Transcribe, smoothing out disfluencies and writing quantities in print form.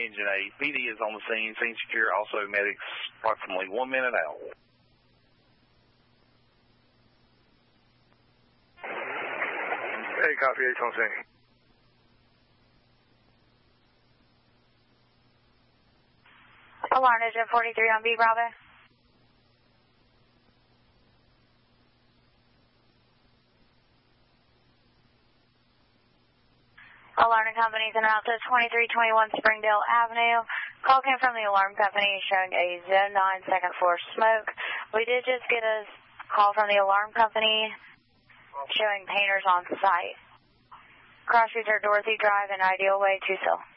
engine 8. PD is on the scene. Scene secure. Also, medics approximately 1 minute out. Hey, copy 8 on scene. Alarm engine 43 on B, Bravo. Alarm companies en route to 2321 Springdale Avenue. Call came from the alarm company showing a Zone 9 second floor smoke. We did just get a call from the alarm company showing painters on site. Cross streets are Dorothy Drive and Ideal Way, Tucson.